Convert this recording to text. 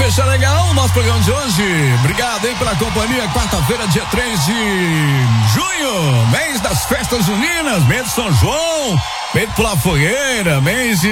Deixa legal o nosso programa de hoje. Obrigado aí pela companhia. Quarta-feira, dia 3 de junho, mês das festas juninas, mês de São João, mês de pular fogueira, mês de